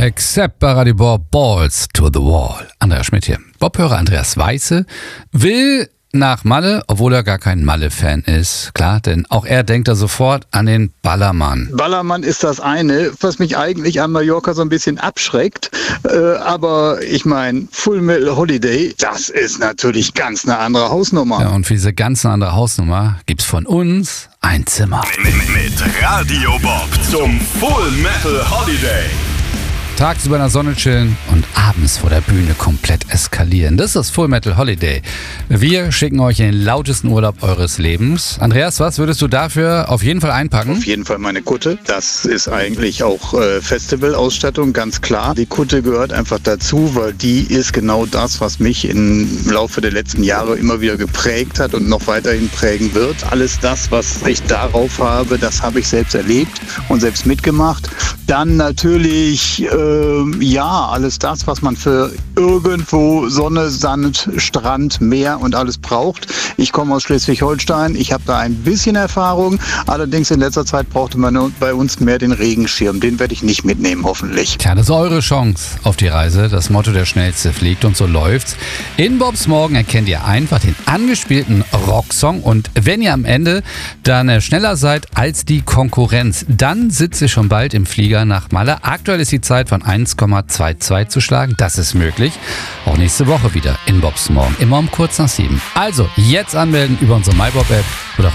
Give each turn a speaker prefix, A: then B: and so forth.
A: Except bei Radio Bob, Balls to the Wall. Andreas Schmidt hier. Bob-Hörer Andreas Weiße will nach Malle, obwohl er gar kein Malle-Fan ist. Klar, denn auch er denkt da sofort an den Ballermann.
B: Ballermann ist das eine, was mich eigentlich an Mallorca so ein bisschen abschreckt. Aber ich meine, Full Metal Holiday, das ist natürlich ganz eine andere Hausnummer.
A: Ja, und für diese ganz andere Hausnummer gibt's von uns ein Zimmer.
C: Mit Radio Bob zum Full Metal Holiday.
A: Tagsüber in der Sonne chillen und abends vor der Bühne komplett eskalieren. Das ist das Full Metal Holiday. Wir schicken euch in den lautesten Urlaub eures Lebens. Andreas, was würdest du dafür auf jeden Fall einpacken?
B: Auf jeden Fall meine Kutte. Das ist eigentlich auch Festivalausstattung, ganz klar. Die Kutte gehört einfach dazu, weil die ist genau das, was mich im Laufe der letzten Jahre immer wieder geprägt hat und noch weiterhin prägen wird. Alles das, was ich darauf habe, das habe ich selbst erlebt und selbst mitgemacht. Dann natürlich alles das, was man für irgendwo Sonne, Sand, Strand, Meer und alles braucht. Ich komme aus Schleswig-Holstein, ich habe da ein bisschen Erfahrung, allerdings in letzter Zeit brauchte man bei uns mehr den Regenschirm. Den werde ich nicht mitnehmen, hoffentlich.
A: Tja, das ist eure Chance auf die Reise. Das Motto, der Schnellste fliegt, und so läuft's. In Bobs Morgen erkennt ihr einfach den angespielten Rocksong, und wenn ihr am Ende dann schneller seid als die Konkurrenz, dann sitzt ihr schon bald im Flieger nach Malle. Aktuell ist die Zeit von 1,22 zu schlagen. Das ist möglich. Auch nächste Woche wieder in Bobs Morgen. Immer um kurz nach 7. Also jetzt anmelden über unsere MyBob-App oder